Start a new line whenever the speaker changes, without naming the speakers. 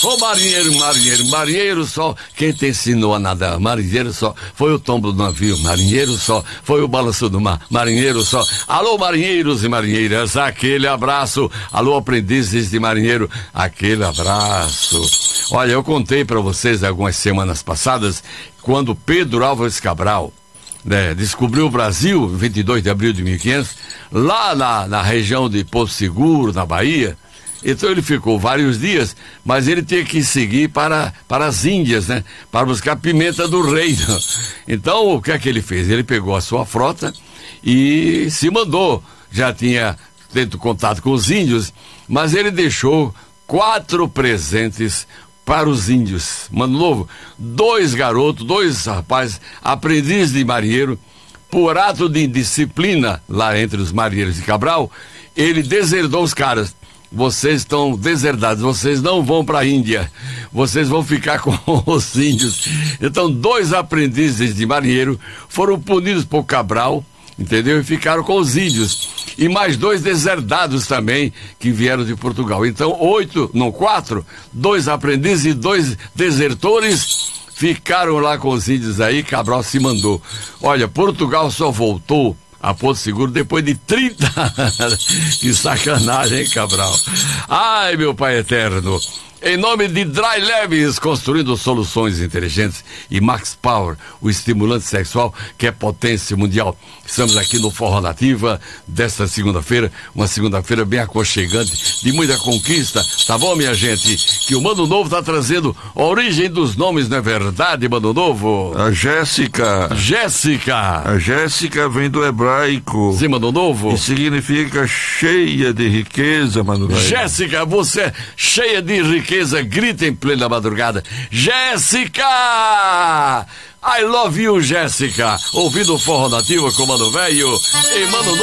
Ô marinheiro, marinheiro, marinheiro só quem te ensinou a nadar. Marinheiro só foi o tombo do navio. Marinheiro só foi o balanço do mar. Marinheiro só. Alô, marinheiros e marinheiras, aquele abraço. Alô, aprendizes de marinheiro, aquele abraço. Olha, eu contei para vocês algumas semanas passadas, quando Pedro Álvares Cabral descobriu o Brasil, 22 de abril de 1500, lá na região de Porto Seguro, na Bahia. Então ele ficou vários dias, mas ele tinha que seguir para as Índias, né? Para buscar pimenta do reino. Então o que é que ele fez? Ele pegou a sua frota e se mandou. Já tinha tendo contato com os índios, mas ele deixou 4 presentes para os índios. Mano Novo, 2 garotos, 2 rapazes, aprendizes de marinheiro, por ato de indisciplina lá entre os marinheiros de Cabral, ele deserdou os caras. Vocês estão deserdados, vocês não vão para a Índia, vocês vão ficar com os índios. Então 2 aprendizes de marinheiro foram punidos por Cabral, entendeu? E ficaram com os índios. E mais 2 deserdados também, que vieram de Portugal. Então 4, 2 aprendizes e 2 desertores ficaram lá com os índios aí. Cabral se mandou. Olha, Portugal só voltou a Porto Seguro depois de 30 anos. Que sacanagem, hein, Cabral? Ai, meu Pai eterno. Em nome de Dry Leves, construindo soluções inteligentes, e Max Power, o estimulante sexual que é potência mundial. Estamos aqui no Forró Nativa desta segunda-feira, uma segunda-feira bem aconchegante, de muita conquista, tá bom, minha gente? Que o Mano Novo tá trazendo a origem dos nomes, não é verdade, Mano Novo?
A Jéssica.
Jéssica.
A Jéssica vem do hebraico.
Sim, Mano Novo.
E significa cheia de riqueza, Mano Velho.
Jéssica, você é cheia de riqueza, grita em plena madrugada. Jéssica! I love you, Jéssica. Ouvindo o Forró Nativa com Mano Velho e Mano Novo.